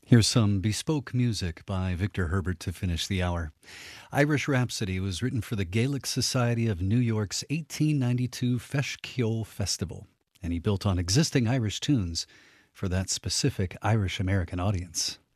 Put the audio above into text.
Here's some bespoke music by Victor Herbert to finish the hour. Irish Rhapsody was written for the Gaelic Society of New York's 1892 Feis Ceoil Festival, and he built on existing Irish tunes for that specific Irish American audience.